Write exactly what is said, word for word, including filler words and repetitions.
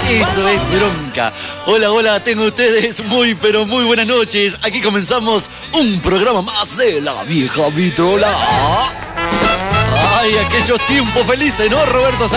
Eso es bronca. Hola, hola, tengo ustedes muy, pero muy buenas noches. Aquí comenzamos un programa más de La Vieja Vitrola. Ay, aquellos tiempos felices, ¿no, Roberto?